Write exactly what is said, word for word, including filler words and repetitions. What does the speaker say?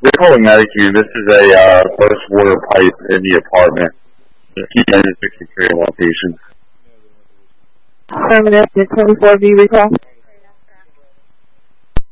They're calling Medicare. This is a uh, burst water pipe in the apartment. Key nine sixty-three location. Affirmative, twenty-four B recall.